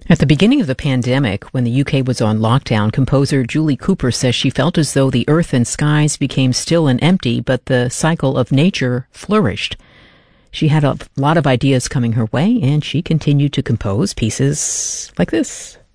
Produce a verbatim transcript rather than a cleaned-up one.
At the beginning of the pandemic, when the U K was on lockdown, composer Julie Cooper says she felt as though the earth and skies became still and empty, but the cycle of nature flourished. She had a lot of ideas coming her way, and she continued to compose pieces like this.